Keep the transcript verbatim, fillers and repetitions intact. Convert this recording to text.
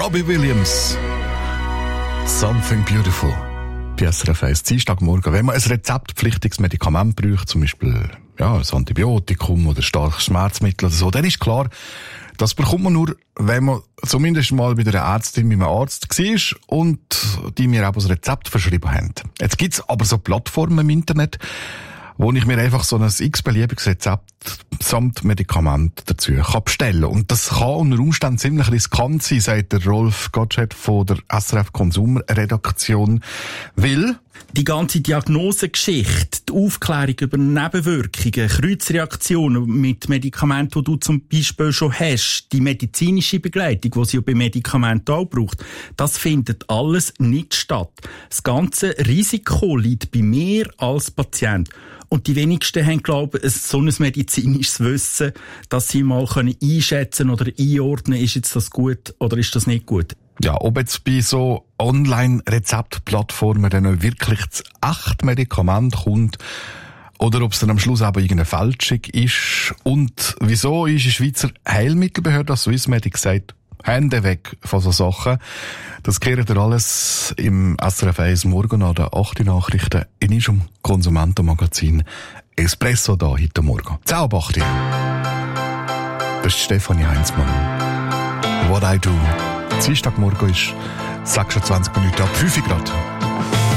Robbie Williams. Something Beautiful. Bei S R F eins Dienstagmorgen. Wenn man ein rezeptpflichtiges Medikament braucht, zum Beispiel ja, ein Antibiotikum oder starkes Schmerzmittel oder so, dann ist klar, das bekommt man nur, wenn man zumindest mal bei der Ärztin, mit einem Arzt war und die mir auch das Rezept verschrieben haben. Jetzt gibt's aber so Plattformen im Internet, wo ich mir einfach so ein x-beliebiges Rezept samt Medikament dazu kann bestellen. Und das kann unter Umständen ziemlich riskant sein, sagt der Rolf Gottsched von der S R F Konsumredaktion. Weil die ganze Diagnosegeschichte, die Aufklärung über Nebenwirkungen, Kreuzreaktionen mit Medikamenten, die du zum Beispiel schon hast, die medizinische Begleitung, die sie ja bei Medikamenten auch braucht, das findet alles nicht statt. Das ganze Risiko liegt bei mir als Patient. Und die wenigsten haben, glaube ich, so ein medizinisches Wissen, dass sie mal einschätzen oder einordnen, ist jetzt das gut oder ist das nicht gut. Ja, ob jetzt bei so Online-Rezeptplattformen dann wirklich das echte Medikament kommt oder ob es dann am Schluss aber irgendeine Fälschung ist. Und wieso ist die Schweizer Heilmittelbehörde Swissmedic gesagt, Hände weg von so Sachen. Das kehrt ihr alles im S R F eins Morgen an den acht Nachrichten in unserem Konsumentenmagazin Espresso da heute Morgen. Ciao, Bachti. Das ist Stefanie Heinzmann. What I do. Dienstagmorgen ist sechsundzwanzig Minuten ab fünf Grad.